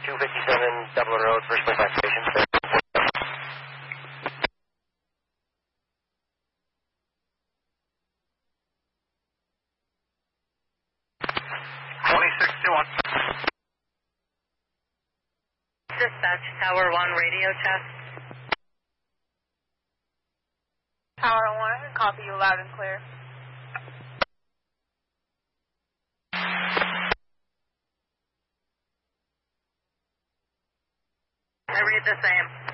257 Dublin Road, first point back station. 2621. Dispatch, Tower 1, radio test. Tower 1, copy you loud and clear. I read the same.